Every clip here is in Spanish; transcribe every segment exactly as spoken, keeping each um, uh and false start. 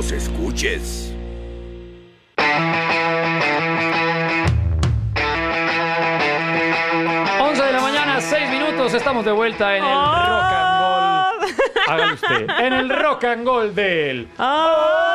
los escuches. once de la mañana, seis minutos, estamos de vuelta en el oh. Rock and Roll. Hágalo usted. En el Rock and Roll del... Oh.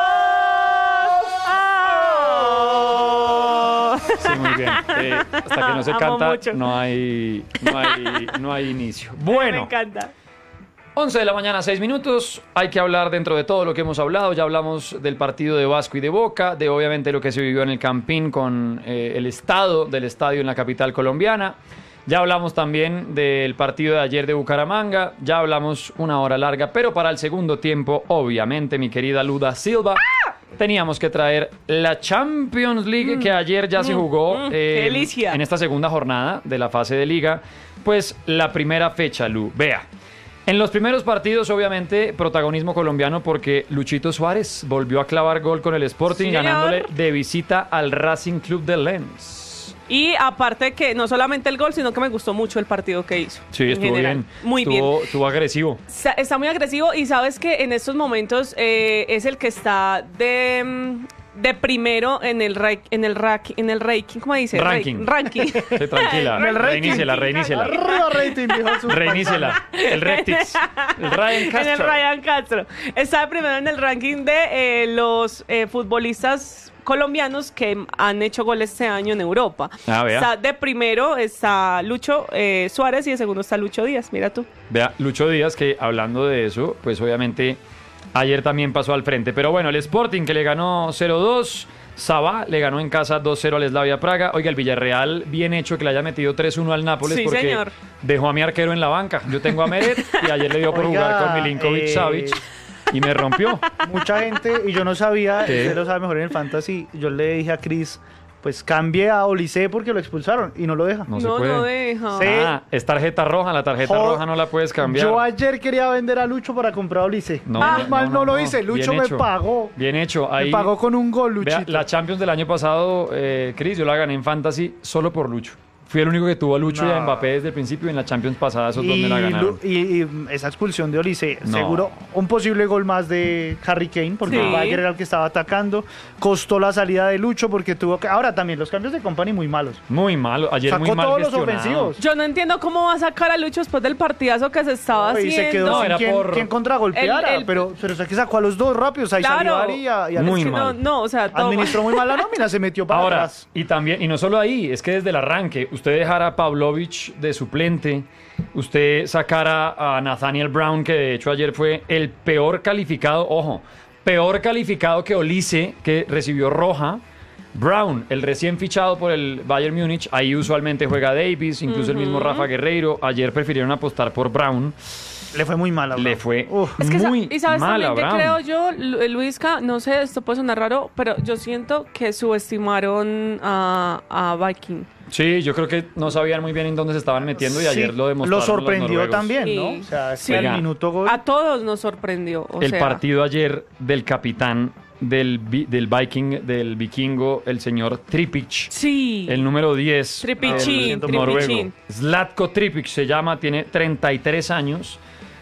Oh. Sí, muy bien. Eh, hasta que no se Amo canta, mucho. no hay, no hay, no hay inicio. Bueno. Me encanta. once de la mañana, seis minutos. Hay que hablar dentro de todo lo que hemos hablado. Ya hablamos del partido de Vasco y de Boca, de obviamente lo que se vivió en el Campín con eh, el estado del estadio en la capital colombiana. Ya hablamos también del partido de ayer de Bucaramanga. Ya hablamos una hora larga, pero para el segundo tiempo, obviamente, mi querida Luda Silva, ¡ah! Teníamos que traer la Champions League, mm, que ayer ya mm, se jugó mm, eh, ¡qué delicia! En esta segunda jornada de la fase de liga. Pues la primera fecha, Lu. Vea. En los primeros partidos, obviamente, protagonismo colombiano porque Luchito Suárez volvió a clavar gol con el Sporting, sí, ganándole de visita al Racing Club de Lens. Y aparte que no solamente el gol, sino que me gustó mucho el partido que hizo. Sí, estuvo general. bien. Muy estuvo, bien. Estuvo agresivo. Está muy agresivo y sabes que en estos momentos eh, es el que está de... de primero en el ra- en el rack en el ranking, ¿cómo dice? Ranking. Ra- ranking. Sí, tranquila. En el ranking. Reiníciela, reiníciela. Arriba rating, viejo super. Reiníciela. El Rectix. El Ryan Castro. En el Ryan Castro. Está primero en el ranking de eh, los eh, futbolistas colombianos que han hecho goles este año en Europa. Ah, vea. Está de primero está Lucho eh, Suárez y de segundo está Lucho Díaz, mira tú. Vea, Lucho Díaz, que hablando de eso, pues obviamente ayer también pasó al frente. Pero bueno, el Sporting que le ganó cero dos. Sabá le ganó en casa dos cero al Slavia Praga. Oiga, el Villarreal, bien hecho que le haya metido tres uno al Nápoles, sí, porque señor. Dejó a mi arquero en la banca. Yo tengo a Meret y ayer le dio por Oiga, jugar con Milinkovic eh... Savic y me rompió. Mucha gente, y yo no sabía, ¿Qué? usted lo sabe mejor en el Fantasy, yo le dije a Chris, pues cambie a Olise porque lo expulsaron y no lo deja. No, No, se no, puede. deja. Sí. Ah, es tarjeta roja. La tarjeta Jo- roja no la puedes cambiar. Yo ayer quería vender a Lucho para comprar a Olise. No, Mal no, mal no, no, lo no. hice, Lucho Bien me hecho. pagó. Bien hecho. Ahí, Me pagó con un gol, vea, Luchito. la Champions del año pasado, eh, Chris, yo la gané en Fantasy solo por Lucho. Fui el único que tuvo a Lucho No. y a Mbappé desde el principio, y en la Champions pasada esos dos Y, me la ganaron. Lu- y, y esa expulsión de Olise, No. seguro un posible gol más de Harry Kane, porque Sí. el Bayern era el que estaba atacando. Costó la salida de Lucho porque tuvo que... Ahora también los cambios de Company muy malos. Muy malo. Ayer Sacó muy mal todos los gestionado. ofensivos. Yo no entiendo cómo va a sacar a Lucho después del partidazo que se estaba Y haciendo. se quedó No, sin era quien, por- quien contragolpeara, El- el- pero, pero o sea, que sacó a los dos rápidos, ahí Claro. salió Ari y a, y a Muy Es que mal. no, no, o sea, todo administró muy mal la nómina, se metió para Ahora, atrás. y también, y no solo ahí, es que desde el arranque, usted dejara a Pavlovich de suplente, usted sacara a Nathaniel Brown, que de hecho ayer fue el peor calificado, ojo, peor calificado que Olise, que recibió roja. Brown, el recién fichado por el Bayern Múnich, ahí usualmente juega Davis, incluso el mismo Rafa Guerreiro. Ayer prefirieron apostar por Brown. Le fue muy mal a Brown. Le fue Uf. Es que sa- muy y sabes mal a también que Brown. creo yo, Lu- Luisca, no sé, esto puede sonar raro, pero yo siento que subestimaron a, a Viking. Sí, yo creo que no sabían muy bien en dónde se estaban metiendo y Sí, ayer lo demostraron. Lo los sorprendió noruegos. también, Sí. ¿no? O sea, es Sí. que el Oiga, minuto gol. A todos nos sorprendió. O El sea, partido ayer del capitán del, vi- del Viking, del vikingo, el señor Tripic. Sí. El número diez. Tripichín, el noruego. Tripichín. Zlatko Tripic se llama, tiene treinta y tres años.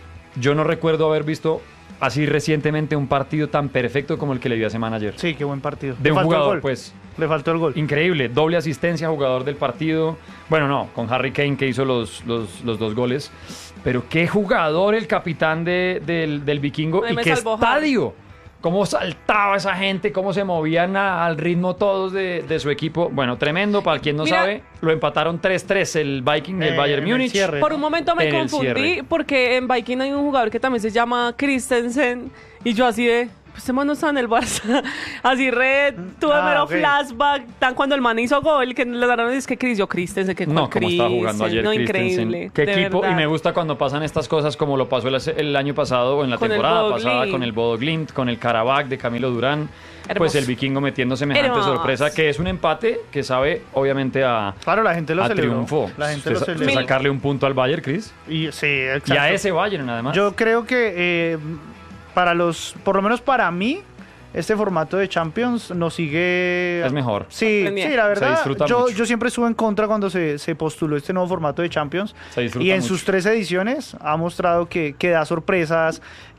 Yo no recuerdo haber visto así recientemente un partido tan perfecto como el que le dio a semana ayer. Sí, qué buen partido. De Le un faltó el jugador, gol. pues. Le faltó el gol. Increíble, doble asistencia, jugador del partido. Bueno, no, con Harry Kane que hizo los, los, los dos goles. Pero qué jugador el capitán de- del, del vikingo. Ay, Y me qué salvó estadio. Cómo saltaba esa gente, cómo se movían a- al ritmo todos de, de su equipo. Bueno, tremendo, para quien no Mira. sabe, lo empataron tres tres el Viking del Eh, Bayern en el Múnich. cierre. Por un momento me En el confundí cierre. porque en Viking hay un jugador que también se llama Christensen y yo así de, pues este man no está en el Barça. Así re, tuve Ah, mero ok. flashback, tan cuando el man hizo gol, que le daron es que Chris, yo Christensen, que No, como estaba jugando ayer no, Christensen. increíble. Qué de equipo, verdad. y me gusta cuando pasan estas cosas como lo pasó el, el año pasado o en la Con el temporada Bodo pasada Glimt. con el Bodo Glimt, con el Karabakh de Camilo Durán. Hermoso. Pues el vikingo metiendo semejante Hermoso. sorpresa, que es un empate que sabe obviamente a, Claro, la gente lo a celebró. triunfo. La gente Usted lo sa- celebró. Mil- sacarle un punto al Bayern, Chris. Y, sí, Y exacto. a ese Bayern, además. Yo creo que eh, para los, por lo menos para mí, este formato de Champions nos sigue... Es mejor. Sí, Sorprendente. sí, la verdad. disfruta Yo, mucho. yo siempre estuve en contra cuando se, se postuló este nuevo formato de Champions. Se disfruta Y en mucho. sus tres ediciones ha mostrado que, que da sorpresas,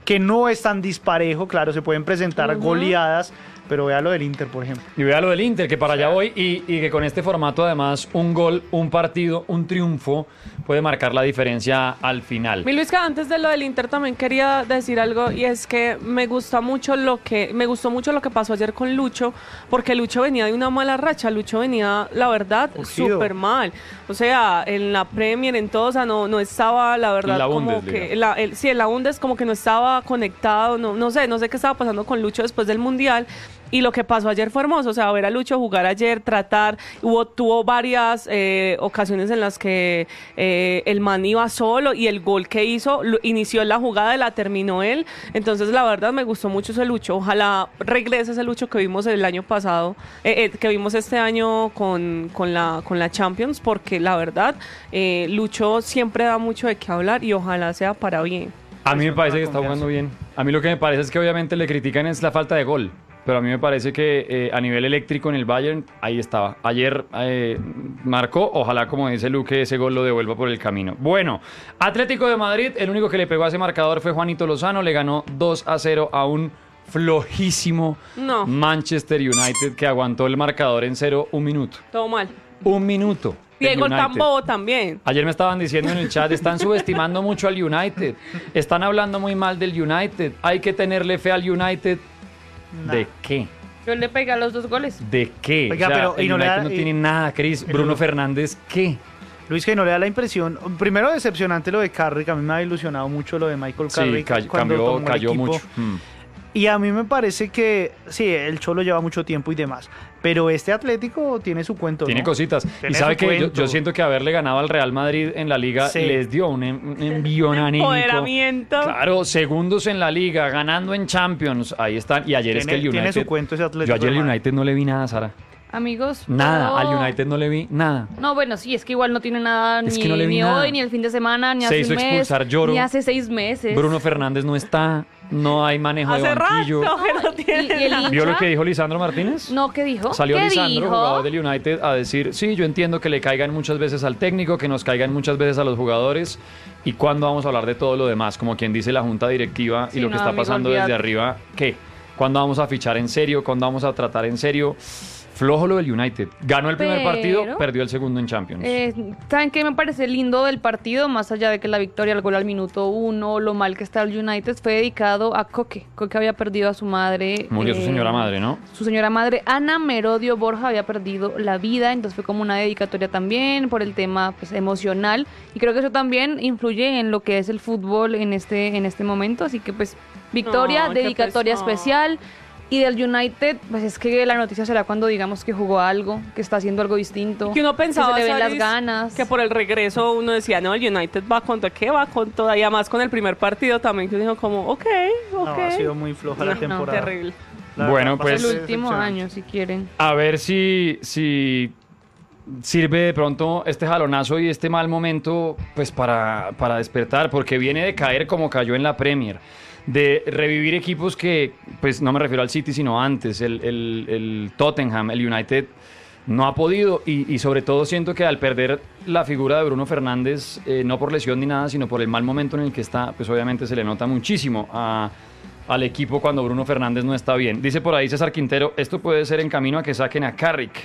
que no es tan disparejo, claro, se pueden presentar uh-huh. goleadas, pero vea lo del Inter, por ejemplo. Y vea lo del Inter, que para allá voy, y, y que con este formato además un gol, un partido, un triunfo puede marcar la diferencia al final. Mi Luisca, antes de lo del Inter también quería decir algo, y es que me gusta mucho lo que me gustó mucho lo que pasó ayer con Lucho, porque Lucho venía de una mala racha, Lucho venía, la verdad, súper mal. O sea, en la Premier, en todo, o sea, no, no estaba, la verdad, la como Bundesliga. que la, el, sí, en la Bundes como que no estaba conectado, no, no sé, no sé qué estaba pasando con Lucho después del Mundial. Y lo que pasó ayer fue hermoso, o sea, ver a Lucho jugar ayer, tratar, hubo, tuvo varias eh, ocasiones en las que eh, el man iba solo y el gol que hizo, lo, inició la jugada y la terminó él, entonces la verdad me gustó mucho ese Lucho, ojalá regrese ese Lucho que vimos el año pasado, eh, eh, que vimos este año con, con, la, con la Champions, porque la verdad, eh, Lucho siempre da mucho de qué hablar y ojalá sea para bien. A mí me parece que está jugando bien, a mí lo que me parece es que obviamente le critican es la falta de gol. Pero a mí me parece que eh, a nivel eléctrico en el Bayern, ahí estaba. Ayer eh, marcó, ojalá como dice Luque, ese gol lo devuelva por el camino. Bueno, Atlético de Madrid, el único que le pegó a ese marcador fue Juanito Lozano, le ganó dos a cero a un flojísimo no. Manchester United que aguantó el marcador en cero un minuto. Todo mal. Un minuto. Diego Tambo también. Ayer me estaban diciendo en el chat, están subestimando mucho al United, están hablando muy mal del United, hay que tenerle fe al United. Nah. ¿De qué? Yo le pegué a los dos goles. ¿De qué? Oiga, o sea, pero, el y no United da, no y, tiene nada, Cris. Bruno el, Fernández, ¿qué? Luis, que no le da la impresión. Primero, decepcionante lo de Carrick. A mí me ha ilusionado mucho lo de Michael Carrick. Sí, cayó, cuando cambió, tomó cayó el equipo. mucho. Hmm. Y a mí me parece que, sí, el Cholo lleva mucho tiempo y demás, pero este Atlético tiene su cuento, Tiene ¿no? cositas. Tiene y sabe que yo, cuento. yo siento que haberle ganado al Real Madrid en la Liga sí. les dio un, un envión anímico. Empoderamiento. Claro, segundos en la Liga, ganando en Champions, ahí están. Y ayer tiene, es que el United... Tiene su cuento ese Atlético. Yo ayer el United no le vi nada, Sara. Amigos, nada, todo... al United no le vi nada. No, bueno, sí, es que igual no tiene nada es ni, que no le vi ni nada. hoy, ni el fin de semana, ni Se hace hizo un mes, expulsar Lloro. ni hace seis meses. Bruno Fernández no está, no hay manejo hace de banquillo. rato que no tiene ¿Y, y el hincha? ¿Vio lo que dijo Lisandro Martínez? No, ¿qué dijo? Salió ¿Qué Lisandro, dijo? jugador del United, a decir, sí, yo entiendo que le caigan muchas veces al técnico, que nos caigan muchas veces a los jugadores, y cuándo vamos a hablar de todo lo demás, como quien dice la junta directiva Sí, y lo que no, está amigo, pasando olvídate. desde arriba, ¿qué? ¿Cuándo vamos a fichar en serio? ¿Cuándo vamos a tratar en serio? Flojo lo del United. Ganó el primer Pero- partido, perdió el segundo en Champions. Eh, ¿Saben qué me parece lindo del partido? Más allá de que la victoria, el gol al minuto uno, lo mal que está el United, fue dedicado a Coque. Coque había perdido a su madre. Murió su eh, señora madre, ¿no? Su señora madre, Ana Merodio Borja, había perdido la vida, entonces fue como una dedicatoria también por el tema pues, emocional. Y creo que eso también influye en lo que es el fútbol en este, en este momento. Así que pues, victoria, Ay, qué dedicatoria pesado. especial. Y del United, pues es que la noticia será cuando digamos que jugó algo, que está haciendo algo distinto. Que uno pensaba, que se le ven las Saris, ganas. que por el regreso uno decía, no, el United va con todo, ¿qué va con todo? Y además con el primer partido también, que uno dijo como, ok, ok. No, ha sido muy floja la No, temporada. terrible. La Bueno, verdad, pues- el bastante último decepcionante. año, si quieren. A ver si, si sirve de pronto este jalonazo y este mal momento pues para, para despertar, porque viene de caer como cayó en la Premier, de revivir equipos que, pues no me refiero al City, sino antes, el, el, el Tottenham, el United no ha podido y, y sobre todo siento que al perder la figura de Bruno Fernández, eh, no por lesión ni nada, sino por el mal momento en el que está, pues obviamente se le nota muchísimo a... al equipo cuando Bruno Fernández no está bien. Dice por ahí César Quintero, esto puede ser en camino a que saquen a Carrick.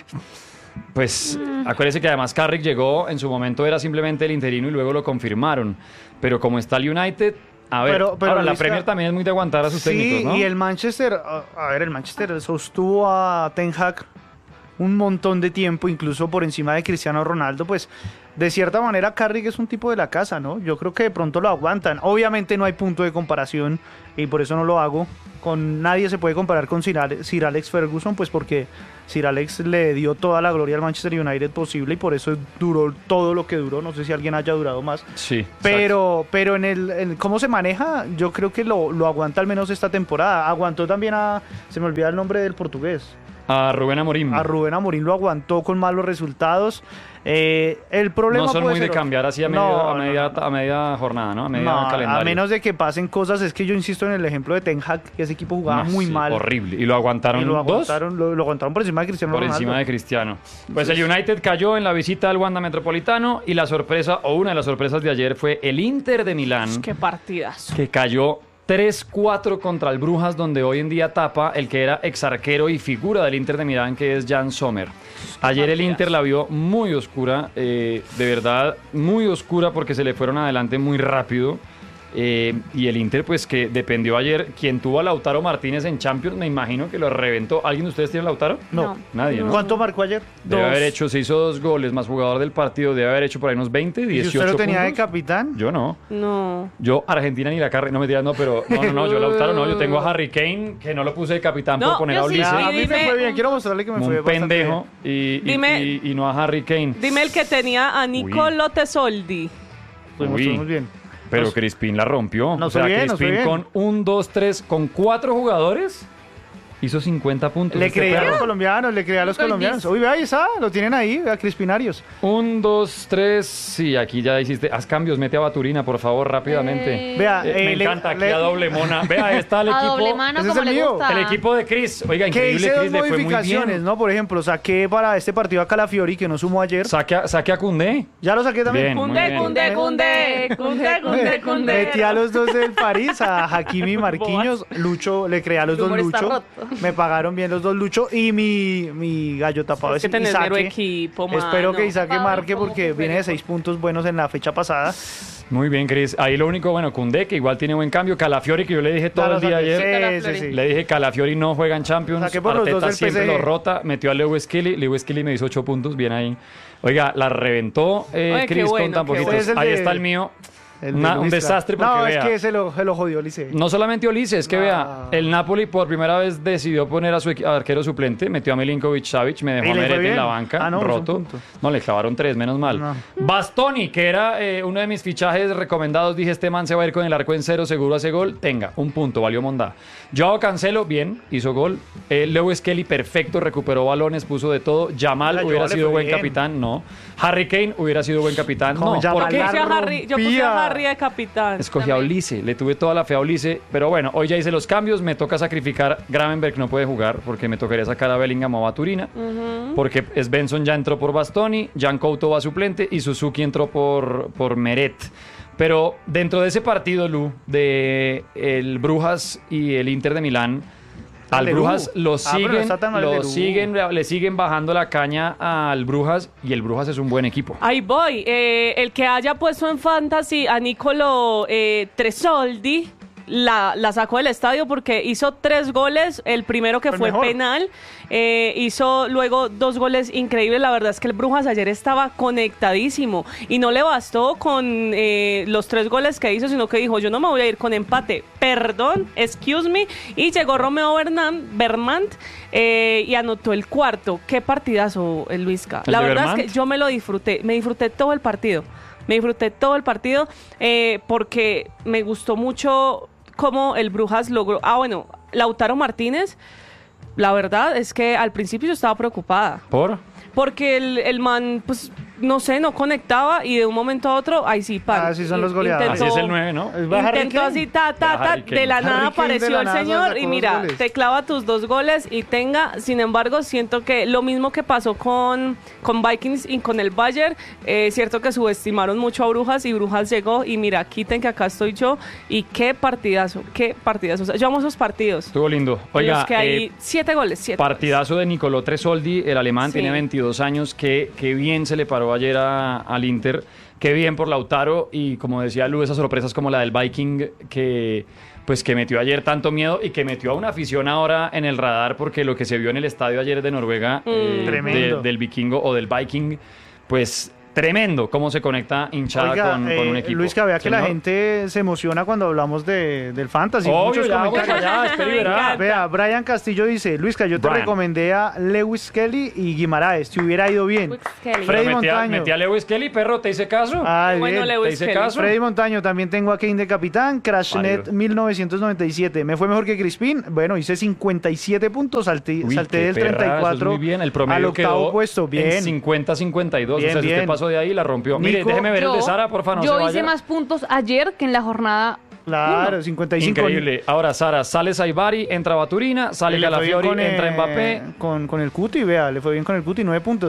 Pues acuérdese que además Carrick llegó, en su momento era simplemente el interino y luego lo confirmaron. Pero como está el United, a ver, Pero- pero ahora la Luisca- Premier también es muy de aguantar a sus Sí, técnicos, ¿no? y el Manchester, a, a ver, el Manchester sostuvo a Ten Hag un montón de tiempo, incluso por encima de Cristiano Ronaldo, pues de cierta manera Carrick es un tipo de la casa, ¿no? Yo creo que de pronto lo aguantan. Obviamente no hay punto de comparación y por eso no lo hago. Con nadie se puede comparar con Sir, Ale- Sir Alex Ferguson, pues porque Sir Alex le dio toda la gloria al Manchester United posible y por eso duró todo lo que duró. No sé si alguien haya durado más. Sí, exacto. Pero, pero en el en cómo se maneja, yo creo que lo, lo aguanta al menos esta temporada. Aguantó también a, se me olvida el nombre del portugués, A Rubén Amorim. a Rubén Amorín lo aguantó con malos resultados. Eh, el problema No son puede muy de ser- cambiar así a, No, medio- a, no, media, no, no. a media jornada, ¿no? A media No, calendario. a menos de que pasen cosas, es que yo insisto en el ejemplo de Ten Hag, que ese equipo jugaba No, muy sí, mal. horrible. Y lo aguantaron Y lo dos aguantaron, lo, lo aguantaron por encima de Cristiano por Ronaldo. encima de Cristiano. Pues el United cayó en la visita al Wanda Metropolitano y la sorpresa, o una de las sorpresas de ayer fue el Inter de Milán, Qué partidazo. que cayó tres cuatro contra el Brujas, donde hoy en día tapa el que era ex arquero y figura del Inter de Milán, que es Jan Sommer. Ayer el Inter la vio muy oscura, eh, de verdad muy oscura, porque se le fueron adelante muy rápido. Eh, y el Inter, pues que dependió ayer. Quien tuvo a Lautaro Martínez en Champions, me imagino que lo reventó. ¿Alguien de ustedes tiene a Lautaro? No. Nadie, ¿no? ¿Cuánto marcó ayer? Debe Dos. haber hecho, se hizo dos goles, más jugador del partido, debe haber hecho por ahí unos veinte, ¿Y dieciocho si usted lo tenía de puntos. capitán? Yo no. No. Yo, Argentina ni la carrera, no me digas, no, pero no, no, no, yo Lautaro no, yo tengo a Harry Kane, que no lo puse de capitán No, por poner yo a sí, Ulises. sí, Ah, a mí dime- me fue bien, quiero mostrarle que me Como fue un bastante pendejo y, y- Dime- y- y no a Harry Kane. Dime el que tenía a Nico Uy. Lotesoldi. bien. Pues Uy. mostramos bien. Pero Nos- Crispín la rompió. nos o sea, fue bien, nos fue Crispín bien. con un, dos, tres, con cuatro jugadores, hizo cincuenta puntos. Le este creía a perro. los colombianos, le creía a los Estoy colombianos. dis- Uy, vea, ahí está, lo tienen ahí, vea, Crispinarios. Un, dos, tres, sí, aquí ya hiciste. Haz cambios, mete a Baturina, por favor, rápidamente. Eh, Vea, Eh, me eh, le- encanta aquí le- a doble mona. Vea, ahí está el A equipo. doble mano, ese es como el le mío. gusta. El equipo de Chris. Oiga, Que increíble, hice dos Chris, le fue muy modificaciones, bien. ¿no? Por ejemplo, saqué para este partido a Calafiori, que no sumó ayer. Saque a, saque a Koundé. Ya lo saqué también. Bien, muy Cunde, bien. cunde, cunde, cunde, cunde, cunde. Metí a los dos del París, a Hakimi y Marquinhos. Lucho, le creé a los El dos humor está Lucho. roto. Me pagaron bien los dos Lucho. Y mi, mi gallo tapado Es es, que tenés Isaac. mero equipo, Espero mano. que Isaac Tapado marque como porque Felipe. viene de seis puntos buenos en la fecha pasada. Muy bien, Chris. Ahí lo único, bueno, Koundé, que igual tiene buen cambio. Calafiori, que yo le dije todo Ya lo el día saqué. ayer. Sí, sí, sí. Le dije Calafiori no juega en Champions. Saqué por los dos Arteta del siempre P S G. lo rota. Metió a Lewis Kelly. Lewis Kelly me hizo ocho puntos. Bien ahí. Oiga, la reventó eh, Oye, qué Chris bueno, con tan qué poquitos. bueno. Es el Ahí de- está el mío. El de Una- un Luisca. desastre porque No, vea. es que se lo, se lo jodió Lice. No solamente Ulises, es que No. vea, el Napoli por primera vez decidió poner a su equi- arquero suplente, metió a Milinkovic Savic, me dejó Y a le fue Meret en bien. la banca, Ah, no, es un roto. punto. No, le clavaron tres, menos mal. No. Bastoni, que era eh, uno de mis fichajes recomendados, dije, este man se va a ir con el arco en cero, seguro hace gol, tenga, un punto, valió mondá. Joao Cancelo, bien, hizo gol. Eh, Lewis Kelly, perfecto, recuperó balones, puso de todo. Jamal La hubiera Joao le sido fue buen bien. capitán, no. Harry Kane hubiera sido buen capitán, Como no. Jamal ¿Por qué? Yo puse a La Harry, yo puse rompía. a Harry de capitán. Escogí a Ulises, le tuve toda la fe a Ulises, pero bueno, hoy ya hice los cambios, me toca sacrificar. Gravenberg no puede jugar porque me tocaría sacar a Bellingham o a Baturina, porque Svensson ya entró por Bastoni, Jan Couto va suplente y Suzuki entró por, por Meret. Pero dentro de ese partido, Lu, de el Brujas y el Inter de Milán, al de Lu. Brujas lo Ah, pero no siguen, está tan mal el de lo Lu. siguen, le siguen bajando la caña al Brujas y el Brujas es un buen equipo. Ahí voy. Eh, el que haya puesto en fantasy a Nicolo eh, Tresoldi la, la sacó del estadio porque hizo tres goles. El primero que El fue mejor. penal. eh, hizo luego dos goles increíbles. La verdad es que el Brujas ayer estaba conectadísimo y no le bastó con eh, los tres goles que hizo, sino que dijo, yo no me voy a ir con empate. Perdón, excuse me. Y llegó Romeo Bernam, Bermant eh, y anotó el cuarto. Qué partidazo, el Luisca. ¿El La de verdad Bermant? es que yo me lo disfruté, me disfruté todo el partido, me disfruté todo el partido eh, porque me gustó mucho cómo el Brujas logró, ah bueno, Lautaro Martínez, la verdad es que al principio yo estaba preocupada, ¿Por? porque el, el man, pues, no sé, no conectaba y de un momento a otro, ahí sí, pan. Así son los goleadores. Así es el nueve, ¿no? Es va Harry Intentó Kane. así, ta, ta, Va ta, Harry Kane. de la Harry nada Kane de apareció la el nada señor sacó y dos mira, goles. te clava tus dos goles y tenga, sin embargo, siento que lo mismo que pasó con, con Vikings y con el Bayern, eh, cierto que subestimaron mucho a Brujas y Brujas llegó y mira, quiten que acá estoy yo y qué partidazo, qué partidazo. O sea, yo amo esos partidos. Estuvo lindo. Oiga, Los que hay eh, siete goles, siete. partidazo de Nicolò Tresoldi, el alemán, Sí. tiene veintidós años, que, que bien se le paró ayer a- al Inter, qué bien por Lautaro y como decía Lu, esas sorpresas como la del Viking que pues que metió ayer tanto miedo y que metió a una afición ahora en el radar porque lo que se vio en el estadio ayer de Noruega, eh, Tremendo. de- del Vikingo o del Viking, pues tremendo cómo se conecta hinchada Oiga, con, eh, con un equipo. Luis, que vea que la Señor. gente se emociona cuando hablamos de, del fantasy. Obvio, Muchos ya, vamos comentarios. allá, espere y Me verá. encanta. Vea, Brian Castillo dice, Luisca, yo te Brian. recomendé a Lewis Kelly y Guimaraes, te hubiera ido bien. Lewis Kelly. Freddy Pero metí a- Montaño. metí a Lewis Kelly, perro, ¿te hice caso? Ay, Bueno, bien. Lewis ¿Te hice Kelly. caso? Freddy Montaño, también tengo a Kane de capitán, Crashnet Válido. mil novecientos noventa y siete. Me fue mejor que Crispín. Bueno, hice cincuenta y siete puntos, salté, Uy, salté qué del perra, treinta y eso es cuatro muy bien. El al promedio octavo quedó puesto. en Bien. cincuenta cincuenta y dos. Bien, o sea, si usted bien. pasó de ahí, la rompió. Mire, Nico, déjeme ver el de Yo- Sara, porfa, no yo se hice vaya. más puntos ayer que en la jornada. Claro, uno. cincuenta y cinco. Increíble. Ahora, Sara, sale Saibari, entra Baturina, sale Le fue bien Calafiori, con, entra eh, Mbappé. Con, con el Cuti, vea, le fue bien con el Cuti, nueve puntos.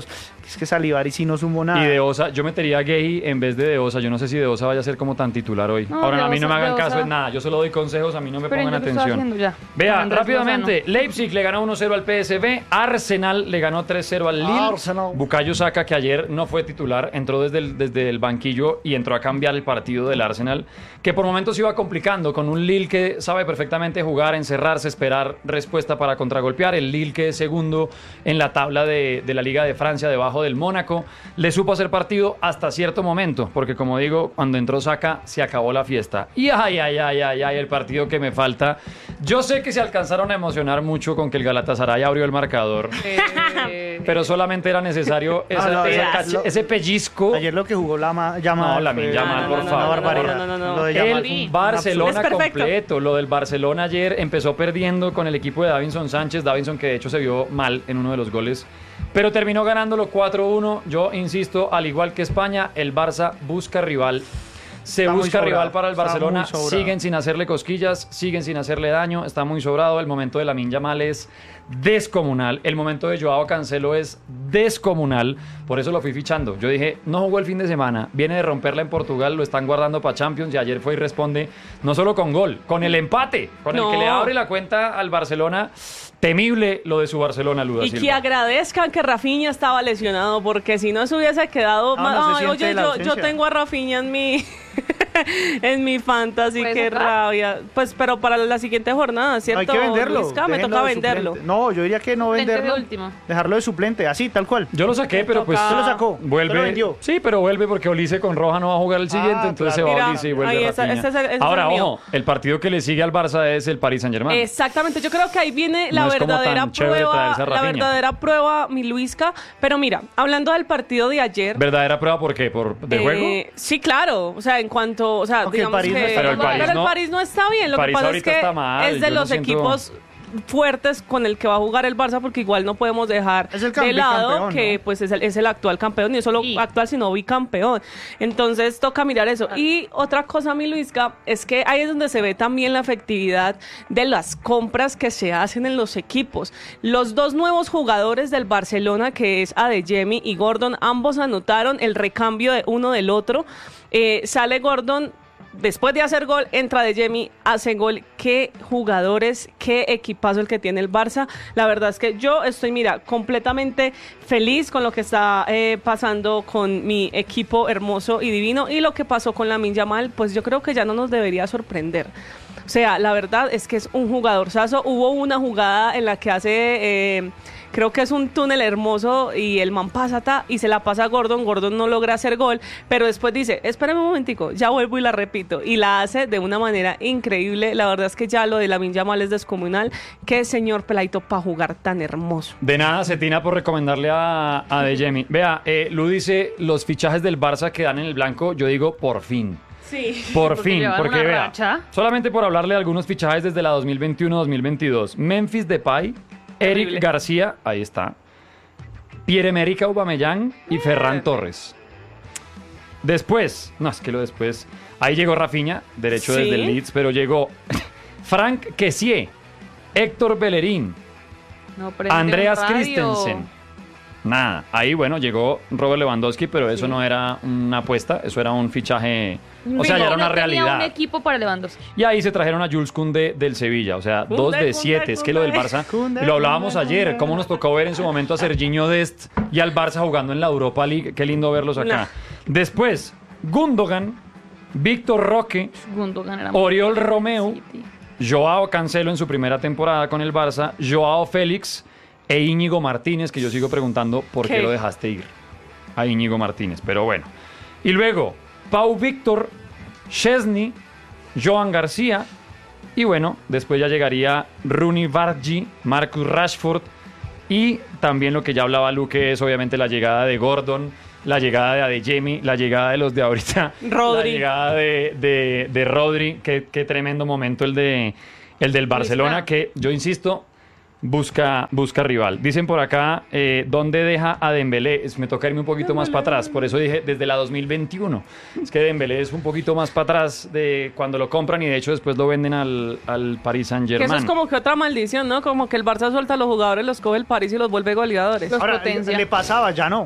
porque es que Salivari sí no sumó nada. Y De Osa, yo metería a Gay en vez de De Osa. Yo no sé si De Osa vaya a ser como tan titular hoy. No, Ahora, De a mí no me Osa- hagan De caso Osa- en nada. Yo solo doy consejos, a mí no me Pero pongan yo lo estoy atención. haciendo ya. Vea, Con Andrés rápidamente, Lozano. Leipzig le ganó uno cero al P S V, Arsenal le ganó tres cero al Lille. Arsenal. Bukayo Saka, que ayer no fue titular, entró desde el, desde el banquillo y entró a cambiar el partido del Arsenal, que por momentos se iba complicando con un Lille que sabe perfectamente jugar, encerrarse, esperar respuesta para contragolpear. El Lille, que es segundo en la tabla de, de la Liga de Francia, debajo del Mónaco, le supo hacer partido hasta cierto momento, porque como digo, cuando entró Saka se acabó la fiesta. Y ay, ay, ay, ay, ay, el partido que me falta. Yo sé que se alcanzaron a emocionar mucho con que el Galatasaray abrió el marcador, Eh, pero solamente era necesario esa- no, esa ya, cache- lo- ese pellizco. Ayer lo que jugó la Yamal. No, Lamine Yamal, por una favor. barbaridad. No, no, no, no. Lo de Yamal El fue un- Barcelona Es perfecto. completo. Lo del Barcelona ayer empezó perdiendo con el equipo de Davinson Sánchez. Davinson, que de hecho se vio mal en uno de los goles, pero terminó ganándolo cuatro uno. Yo insisto, al igual que España, el Barça busca rival. Se Está muy busca sobrado, rival para el está Barcelona. muy sobrado. Siguen sin hacerle cosquillas, siguen sin hacerle daño. Está muy sobrado. El momento de Lamine Yamal es descomunal. El momento de Joao Cancelo es descomunal. Por eso lo fui fichando. Yo dije, no jugó el fin de semana. Viene de romperla en Portugal. Lo están guardando para Champions. Y ayer fue y responde no solo con gol, con el empate. Con No. el que le abre la cuenta al Barcelona. Temible lo de su Barcelona, Luda Y que Silva. agradezcan que Rafinha estaba lesionado, porque si no se hubiese quedado... No, ma- no se Ay, siente oye, la yo, yo ausencia. tengo a Rafinha en mi... en mi fantasy, ¿Puede qué sacar? rabia. Pues, pero para la siguiente jornada, ¿cierto? Hay que venderlo. Luisca? me déjenlo toca de venderlo. suplente. No, yo diría que no Suplente de venderlo. último. Dejarlo de suplente, así, tal cual. Yo lo saqué, pero pues toca- Usted lo sacó. usted lo vuelve. vendió. Sí, pero vuelve porque Olise con Roja no va a jugar el siguiente, Ah, entonces claro. se va Mira, Olise y vuelve ahí esa- Rafinha. ese es el- ese es Ahora, el mío. ojo, el partido que le sigue al Barça es el Paris Saint-Germain. Exactamente, yo creo que ahí viene la No es como verdadera tan chévere prueba, traerse a la Rafinha. verdadera prueba, mi Luisca. Pero mira, hablando del partido de ayer, ¿Verdadera prueba por qué? ¿Por de eh, juego? sí, claro, o sea, en cuanto, o sea, Aunque el digamos París no que está Pero el París pero el no- París no está bien, lo París que pasa es ahorita que está mal, es de yo no los siento- equipos fuertes con el que va a jugar el Barça, porque igual no podemos dejar Es el de lado bicampeón, que ¿no? pues es el, es el actual campeón, y no solo Sí. actual sino bicampeón. Entonces toca mirar eso. Y otra cosa, mi Luisca, es que ahí es donde se ve también la efectividad de las compras que se hacen en los equipos. Los dos nuevos jugadores del Barcelona, que es Adeyemi y Gordon, ambos anotaron el recambio de uno del otro. Eh, sale Gordon. Después de hacer gol, entra de Jemi, hace gol. Qué jugadores, qué equipazo el que tiene el Barça. La verdad es que yo estoy, mira, completamente feliz con lo que está eh, pasando con mi equipo hermoso y divino. Y lo que pasó con Lamine Yamal, pues yo creo que ya no nos debería sorprender. O sea, la verdad es que es un jugadorzazo. Hubo una jugada en la que hace, eh, creo que es un túnel hermoso, y el man pasa ta, y se la pasa a Gordon. Gordon no logra hacer gol, pero después dice, espérame un momentico, ya vuelvo y la repito. Y la hace de una manera increíble. La verdad es que ya lo de Lamine Yamal es descomunal. Qué señor peladito para jugar tan hermoso. De nada, Cetina, por recomendarle a, a De Jemi. Vea, eh, Lu dice, los fichajes del Barça quedan en el blanco. Yo digo, por fin. Sí. Por Porque fin, llevan porque una vea, racha. solamente por hablarle de algunos fichajes desde la dos mil veintiuno dos mil veintidós. Memphis Depay, Eric Terrible. García, ahí está. Pierre-Emerick Aubameyang y Ferran Torres. Después, no, es que lo después, ahí llegó Rafinha, derecho Sí. desde el Leeds, pero llegó Frank Kessié, Héctor Bellerín, No prende Andreas un radio. Christensen. Nada, ahí bueno, llegó Robert Lewandowski, pero eso no era una apuesta, eso era un fichaje, o sea, No, ya era una no tenía realidad. un equipo para Lewandowski. Y ahí se trajeron a Jules Koundé del Sevilla, o sea, Koundé, dos de Koundé, siete. Es que lo del Koundé. Barça, Koundé, y lo hablábamos Koundé, ayer, Koundé. cómo nos tocó ver en su momento a Serginho Dest y al Barça jugando en la Europa League. Qué lindo verlos acá. Nah. Después, Gundogan, Víctor Roque, Gundogan era muy Oriol bueno. Romeu, City. Joao Cancelo en su primera temporada con el Barça, Joao Félix e Íñigo Martínez, que yo sigo preguntando por qué, ¿Qué? lo dejaste ir a Íñigo Martínez, pero bueno. Y luego, Pau Víctor, Chesney, Joan García, y bueno, después ya llegaría Rooney Bargi, Marcus Rashford, y también lo que ya hablaba Luque es obviamente la llegada de Gordon, la llegada de Adeyemi, la llegada de los de ahorita, Rodri. la llegada de, de, de Rodri, qué, qué tremendo momento el de el del Barcelona, Luisca. que yo insisto, busca, busca rival. Dicen por acá, eh, ¿dónde deja a Dembélé? Es- Me toca irme un poquito más para atrás, por eso dije desde la dos mil veintiuno. Es que Dembélé es un poquito más para atrás de cuando lo compran y de hecho después lo venden al, al Paris Que Saint-Germain. eso es como que otra maldición, ¿no? Como que el Barça suelta a los jugadores, los coge el París y los vuelve goleadores. Los Ahora, potencia. le pasaba, ya no.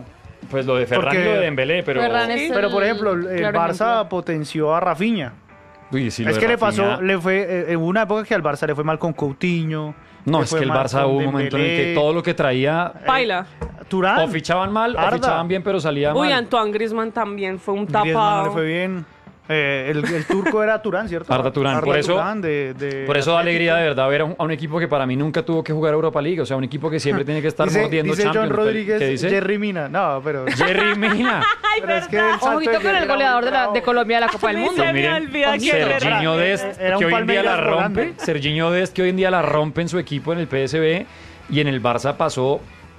Pues lo de Ferran Porque- y lo de Dembélé, pero... Ferran es Pero el por ejemplo, el claro Barça ejemplo. potenció a Rafinha. Uy, sí, lo Es de que le Rafinha. pasó, le fue, eh, en una época que al Barça le fue mal con Coutinho. No, le es fue que el mal Barça con hubo un momento en el que Dembélé, todo lo que traía... Paila. Turán. O fichaban mal, o Arda. fichaban bien, pero salía Uy, mal. Antoine Griezmann también fue un Griezmann no tapado. le fue bien. Eh, el, el turco era Turán, ¿cierto? Arda Turán. Por eso- Turán de- de Por eso da Atlético. alegría de verdad ver a un, a un equipo que para mí nunca tuvo que jugar Europa League. O sea, un equipo que siempre tiene que estar dice, mordiendo dice Champions. John Rodríguez, ¿Qué dice? Jerry Mina. No, pero... Jerry Mina. pero es que el salto Ojito de con Jerry el era goleador muy de, la, bravo. de Colombia de la Copa del A mí Mundo. se me Miren, olvida que él era- Serginho era- Dest, era un que hoy en día la Palmeiras rompe. volando. Serginho Dest, que hoy en día la rompe en su equipo en el P S V. Y en el Barça pasó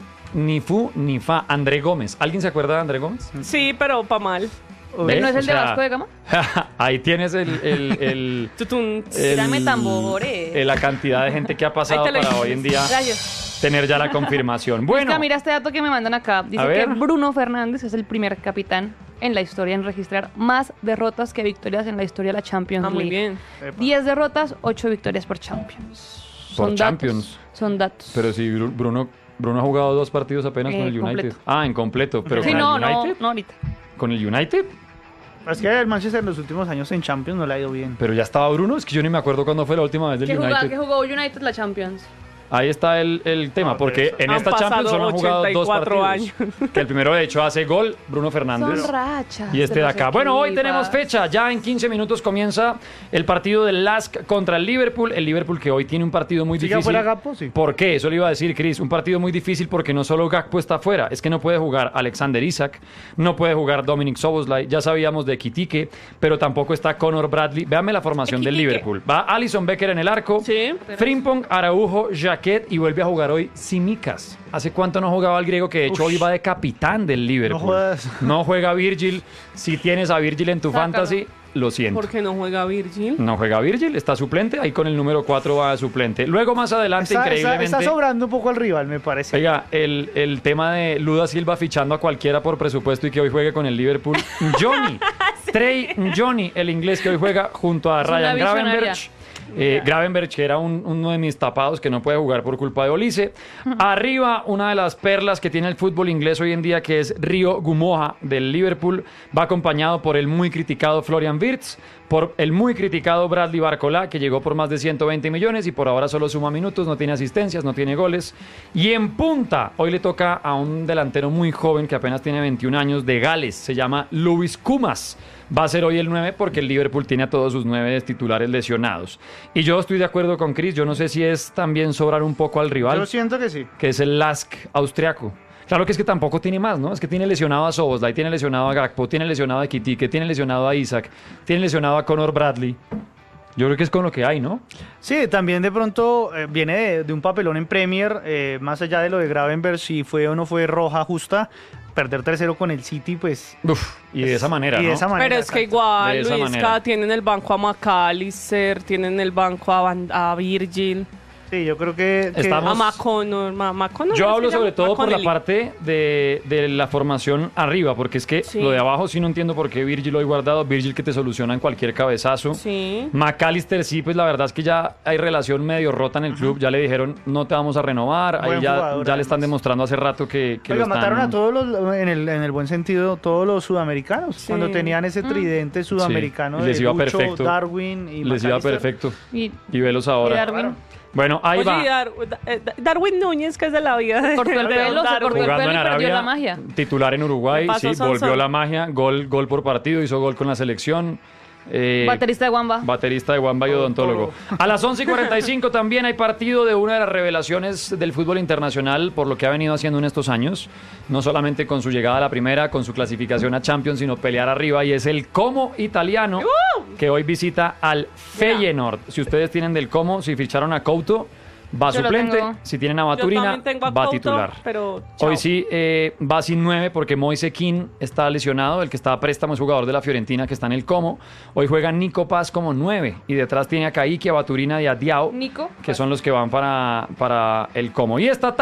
ni fu ni fa. André Gómez. ¿Alguien se acuerda de André Gómez? Sí, pero pa' mal. ¿Ves? ¿Él no es O el de sea, Vasco de Gama? Ahí tienes el, el, el, Tutun. el- Dame tambores. eh, la cantidad de gente que ha pasado Ahí te lo para hice. hoy en día Gracias. tener ya la confirmación. Bueno. Bueno, Mira este dato que me mandan acá. Dice A ver. que Bruno Fernández es el primer capitán en la historia en registrar más derrotas que victorias en la historia de la Champions Ah, muy League. bien. Epa. diez derrotas, ocho victorias por Champions. Por Son Champions. Datos, son datos. pero si Bru- Bruno, Bruno ha jugado dos partidos apenas Eh, con el United. completo. Ah, en completo. Pero sí, con no, el no, United. no ahorita. ¿Con el United? Es que el Manchester en los últimos años en Champions no le ha ido bien. Pero ya estaba Bruno. Es que yo ni me acuerdo cuándo fue la última vez del ¿Qué jugó, United. que jugó United la Champions? Ahí está el, el tema, No, porque eso. en Han esta Champions pasado solo han jugado dos ochenta y cuatro partidos. años. Que el primero, de hecho, hace gol Bruno Fernández. Son rachas. Y este de los acá. Bueno, hoy equipos. tenemos fecha. Ya en quince minutos comienza el partido del L A S K contra el Liverpool. El Liverpool que hoy tiene un partido muy Si ya difícil. fuera Gakpo, sí. ¿Por qué? Eso le iba a decir, Chris. Un partido muy difícil porque no solo Gakpo está afuera, es que no puede jugar Alexander Isak, no puede jugar Dominic Szoboszlai, ya sabíamos de Ekitike, pero tampoco está Conor Bradley. Véame la formación del Ekitike. Liverpool. Va Alisson Becker en el arco, Sí. Frimpong, Araujo, Jaquet y vuelve a jugar hoy Tsimikas. ¿Hace cuánto no jugaba el griego que de hecho Ush. hoy va de capitán del Liverpool? No jodas. No juega Virgil. Si tienes a Virgil en tu Sácalo. fantasy, lo siento. ¿Por qué no juega Virgil? No juega Virgil, está suplente, ahí con el número cuatro va de suplente. Luego más adelante, Está, está- increíblemente... está sobrando un poco al rival, me parece. Oiga, el, el tema de Luda Silva fichando a cualquiera por presupuesto y que hoy juegue con el Liverpool. Johnny, Trey Johnny, el inglés que hoy juega junto a Es una Ryan visionaria. Gravenberch. Eh, Gravenberch, que era un- uno de mis tapados que no puede jugar por culpa de Olise. Arriba, una de las perlas que tiene el fútbol inglés hoy en día, que es Rio Gumoja del Liverpool. Va acompañado por el muy criticado Florian Wirtz, por el muy criticado Bradley Barcola, que llegó por más de ciento veinte millones y por ahora solo suma minutos, no tiene asistencias, no tiene goles. Y en punta, hoy le toca a un delantero muy joven que apenas tiene veintiún años, de Gales, se llama Luis Kumas. Va a ser hoy el nueve porque el Liverpool tiene a todos sus nueve titulares lesionados. Y yo estoy de acuerdo con Chris, yo no sé si es también sobrar un poco al rival, Yo siento que sí. que es el L A S K austriaco. Claro que es que tampoco tiene más, ¿no? Es que tiene lesionado a Szoboszlai, tiene lesionado a Gakpo, tiene lesionado a Ekitike, tiene lesionado a Isak, tiene lesionado a Conor Bradley. Yo creo que es con lo que hay, ¿no? Sí, también de pronto eh, viene de, de un papelón en Premier, eh, más allá de lo de Gravenberch, si fue o no fue roja justa, perder tres cero con el City, pues... Uf, y de esa manera, y ¿no? de esa manera, Pero es que exacto. igual, De esa Luisca, manera. tiene en el banco a McAllister, tiene en el banco a, Van- a Virgil, Sí, yo creo que... que- Estamos- a McConnor. Ma- McConnor, Yo ¿es que hablo se sobre llama? todo por la McConnelly. parte de, de la formación arriba, porque es que Sí. lo de abajo sí no entiendo por qué Virgil lo he guardado. Virgil que te soluciona en cualquier cabezazo. Sí. McAllister sí, pues la verdad es que ya hay relación medio rota en el club. Ya le dijeron, no te vamos a renovar. Ahí Buen ya, jugador, ya le están además. demostrando hace rato que, que Oiga, lo están... mataron a todos los, en el, en el buen sentido, todos los sudamericanos, Sí. cuando tenían ese tridente sudamericano Y les de iba Lucho, perfecto. Darwin y Les iba McAllister. perfecto. Y, Y velos y ahora. Darwin Bueno, ahí Oye, va. y Dar- eh, Darwin Núñez, que es de la vida. de- cortó el de pelo, se Darwin. cortó el Jugando pelo en y perdió Arabia, la magia. titular en Uruguay, ¿Qué pasó, sí, Sansón? volvió la magia, gol, gol por partido, hizo gol con la selección. Eh, Baterista de Wamba. Baterista de Wamba y odontólogo. A las once y cuarenta y cinco también hay partido de una de las revelaciones del fútbol internacional por lo que ha venido haciendo en estos años. No solamente con su llegada a la primera, con su clasificación a Champions, sino pelear arriba. Y es el Como italiano que hoy visita al Feyenoord. Si ustedes tienen del Como, si ficharon a Couto, va Yo lo suplente. tengo. Si tienen a Yo Baturina, también tengo a va Couto, titular. pero chao. Hoy sí eh, va sin nueve porque Moise Kean está lesionado, el que está a préstamo es jugador de la Fiorentina que está en el Como. Hoy juega Nico Paz como nueve y detrás tiene a Kaique, a Baturina y a Diao, Nico. que son los que van para, para el Como. Y esta